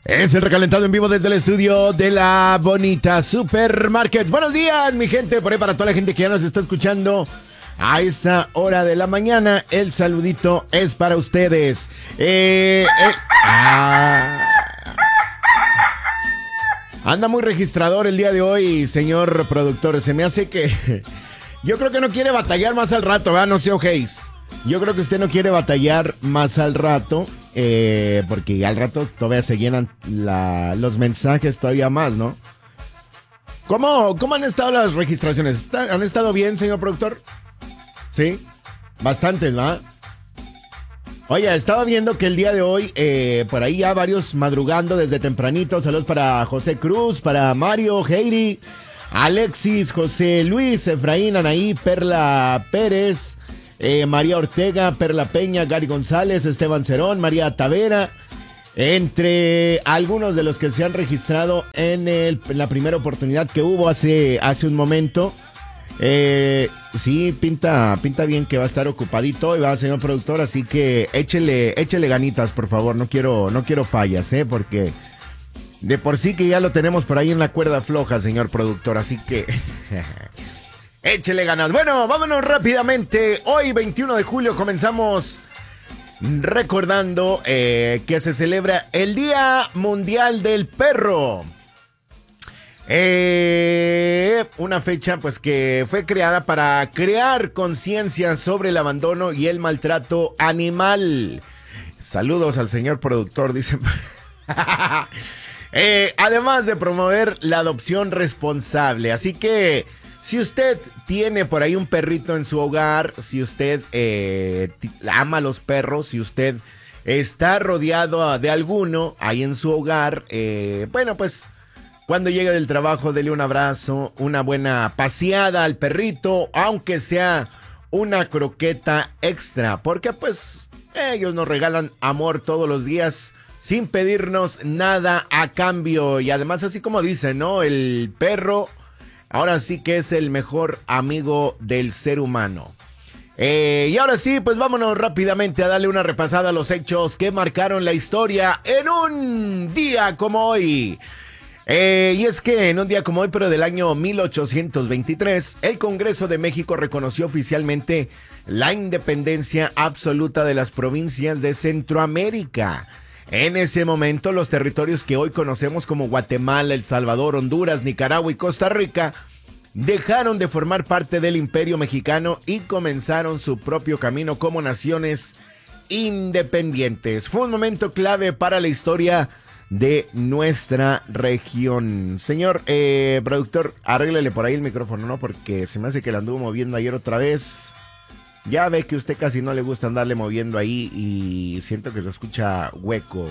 Es el recalentado en vivo desde el estudio de la Bonita Supermarket. Buenos días, mi gente, por ahí para toda la gente que ya nos está escuchando a esta hora de la mañana. El saludito es para ustedes. Anda muy registrador el día de hoy, señor productor. Se me hace que... Yo creo que no quiere batallar más al rato, ¿verdad? No se ojéis. Yo creo que usted no quiere batallar más al rato, porque al rato todavía se llenan los mensajes todavía más, ¿no? ¿Cómo han estado las registraciones? ¿Han estado bien, señor productor? Sí, bastantes, ¿verdad? Oye, estaba viendo que el día de hoy, por ahí ya varios madrugando desde tempranito. Saludos para José Cruz, para Mario, Heidi, Alexis, José Luis, Efraín, Anaí, Perla Pérez, María Ortega, Perla Peña, Gary González, Esteban Cerón, María Tavera, entre algunos de los que se han registrado en la primera oportunidad que hubo hace un momento. Sí, pinta bien que va a estar ocupadito hoy, va, señor productor, así que échele ganitas, por favor, no quiero fallas, porque de por sí que ya lo tenemos por ahí en la cuerda floja, señor productor, así que échele ganas. Bueno, vámonos rápidamente. Hoy, 21 de julio, comenzamos recordando que se celebra el Día Mundial del Perro. Una fecha pues que fue creada para crear conciencia sobre el abandono y el maltrato animal. Saludos al señor productor, dice. Además de promover la adopción responsable. Así que si usted tiene por ahí un perrito en su hogar, si usted ama a los perros, si usted está rodeado de alguno ahí en su hogar, bueno, pues cuando llegue del trabajo, dele un abrazo, una buena paseada al perrito, aunque sea una croqueta extra, porque pues ellos nos regalan amor todos los días sin pedirnos nada a cambio. Y además, así como dicen, ¿no? El perro ahora sí que es el mejor amigo del ser humano. Y ahora sí, pues vámonos rápidamente a darle una repasada a los hechos que marcaron la historia en un día como hoy. Y es que en un día como hoy, pero del año 1823, el Congreso de México reconoció oficialmente la independencia absoluta de las provincias de Centroamérica. En ese momento, los territorios que hoy conocemos como Guatemala, El Salvador, Honduras, Nicaragua y Costa Rica dejaron de formar parte del Imperio Mexicano y comenzaron su propio camino como naciones independientes. Fue un momento clave para la historia de nuestra región. Señor productor, arréglele por ahí el micrófono, ¿no? Porque se me hace que la anduvo moviendo ayer otra vez. Ya ve que usted casi no le gusta andarle moviendo ahí y siento que se escucha hueco,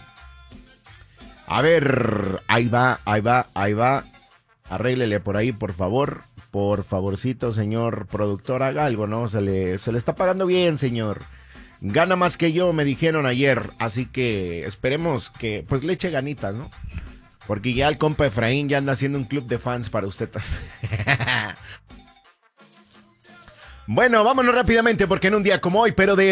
A ver, ahí va. Arréglele por ahí, por favor. Por favorcito, señor productor, haga algo, ¿no? Se le está pagando bien, señor. Gana más que yo, me dijeron ayer. Así que esperemos que pues le eche ganitas, ¿no? Porque ya el compa Efraín ya anda haciendo un club de fans para usted. Bueno, vámonos rápidamente porque en un día como hoy, pero de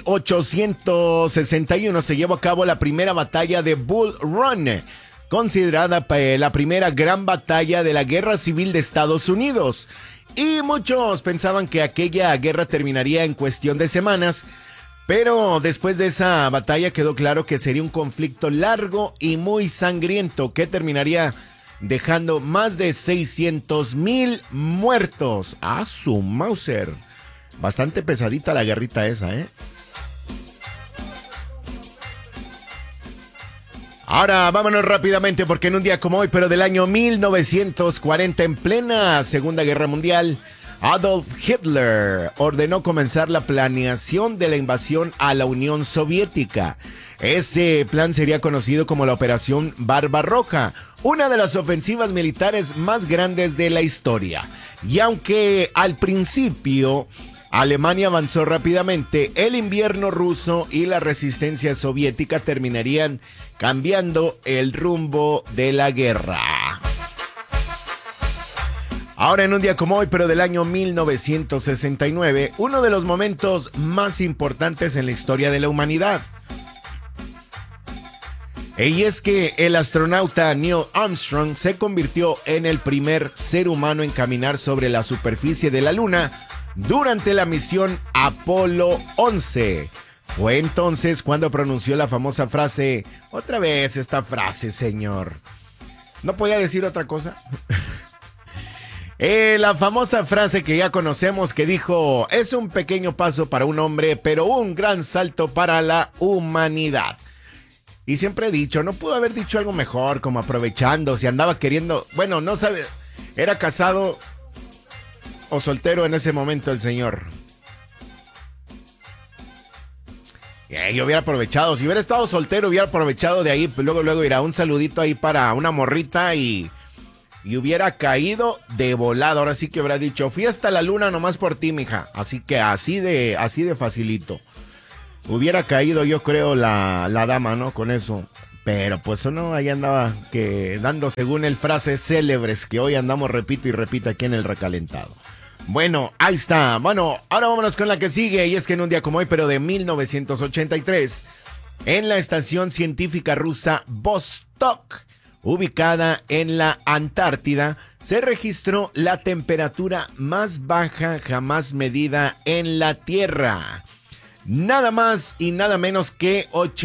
1861 se llevó a cabo la primera batalla de Bull Run, considerada la primera gran batalla de la Guerra Civil de Estados Unidos. Y muchos pensaban que aquella guerra terminaría en cuestión de semanas, pero después de esa batalla quedó claro que sería un conflicto largo y muy sangriento que terminaría dejando más de 600,000 muertos. ¡Ah, su Mauser! Bastante pesadita la guerrita esa, Ahora vámonos rápidamente porque en un día como hoy, pero del año 1940, en plena Segunda Guerra Mundial, Adolf Hitler ordenó comenzar la planeación de la invasión a la Unión Soviética. Ese plan sería conocido como la Operación Barbarroja, una de las ofensivas militares más grandes de la historia. Y aunque al principio Alemania avanzó rápidamente, el invierno ruso y la resistencia soviética terminarían cambiando el rumbo de la guerra. Ahora en un día como hoy, pero del año 1969, uno de los momentos más importantes en la historia de la humanidad. Y es que el astronauta Neil Armstrong se convirtió en el primer ser humano en caminar sobre la superficie de la Luna durante la misión Apolo 11. Fue entonces cuando pronunció la famosa frase, otra vez esta frase, señor. ¿No podía decir otra cosa? La famosa frase que ya conocemos que dijo, es un pequeño paso para un hombre, pero un gran salto para la humanidad. Y siempre he dicho, no pudo haber dicho algo mejor, como aprovechando, si andaba queriendo, bueno, no sabe, era casado o soltero en ese momento el señor. Yo hubiera aprovechado, si hubiera estado soltero hubiera aprovechado de ahí, pues luego irá un saludito ahí para una morrita y hubiera caído de volada. Ahora sí que habrá dicho, fui hasta la luna nomás por ti, mija. Así que así de facilito. Hubiera caído, yo creo, la dama, ¿no? Con eso. Pero pues no, ahí andaba dando según el frases célebres que hoy andamos repito y repito aquí en el recalentado. Bueno, ahí está. Bueno, ahora vámonos con la que sigue. Y es que en un día como hoy, pero de 1983, en la estación científica rusa Vostok, ubicada en la Antártida, se registró la temperatura más baja jamás medida en la Tierra. Nada más y nada menos que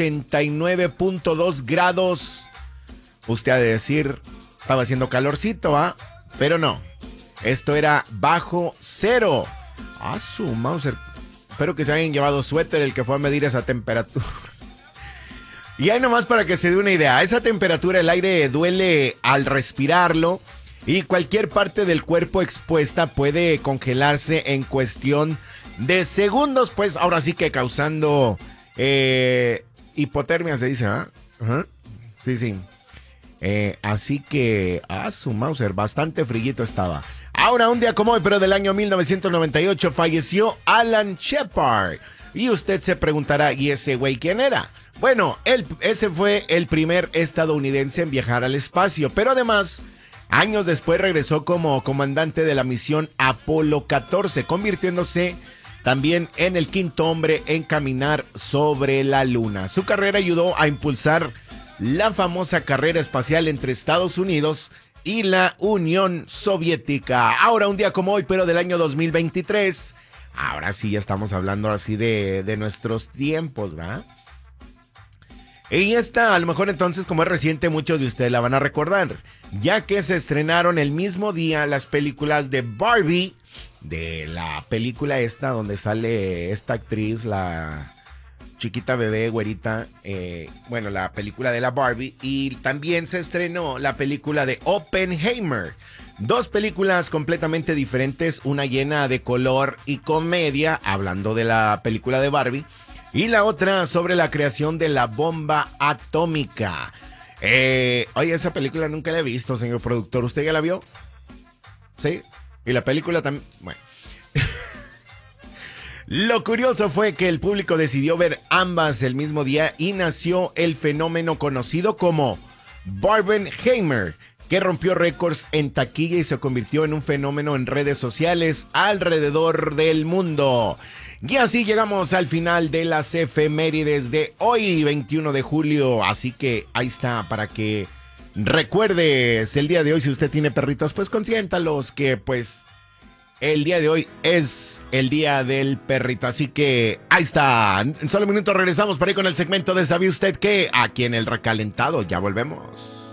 89.2 grados. Usted ha de decir, estaba haciendo calorcito, ¿ah? Pero no. Esto era bajo cero. Ah, su Mauser. Espero que se hayan llevado suéter el que fue a medir esa temperatura. Y ahí nomás para que se dé una idea. A esa temperatura el aire duele al respirarlo y cualquier parte del cuerpo expuesta puede congelarse en cuestión de segundos. Pues ahora sí que causando hipotermia se dice, ¿ah? Uh-huh. Sí. Así que, su Mauser, bastante frillito estaba. Ahora, un día como hoy, pero del año 1998, falleció Alan Shepard. Y usted se preguntará, ¿y ese güey quién era? Bueno, ese fue el primer estadounidense en viajar al espacio, pero además, años después regresó como comandante de la misión Apolo 14, convirtiéndose también en el quinto hombre en caminar sobre la Luna. Su carrera ayudó a impulsar la famosa carrera espacial entre Estados Unidos y la Unión Soviética. Ahora, un día como hoy, pero del año 2023, ahora sí ya estamos hablando así de nuestros tiempos, ¿va? Y esta, a lo mejor entonces, como es reciente, muchos de ustedes la van a recordar, ya que se estrenaron el mismo día las películas de Barbie, de la película esta donde sale esta actriz, la chiquita bebé, güerita, bueno, la película de la Barbie, y también se estrenó la película de Oppenheimer. Dos películas completamente diferentes, una llena de color y comedia, hablando de la película de Barbie, y la otra sobre la creación de la bomba atómica. Oye, esa película nunca la he visto, señor productor. ¿Usted ya la vio? ¿Sí? Y la película también, bueno. Lo curioso fue que el público decidió ver ambas el mismo día y nació el fenómeno conocido como Barbenheimer, que rompió récords en taquilla y se convirtió en un fenómeno en redes sociales alrededor del mundo. Y así llegamos al final de las efemérides de hoy, 21 de julio. Así que ahí está, para que recuerdes el día de hoy. Si usted tiene perritos, pues consiéntalos, que pues el día de hoy es el día del perrito. Así que ahí está. En solo un minuto regresamos para ir con el segmento de ¿Sabía usted qué? Aquí en el recalentado. Ya volvemos.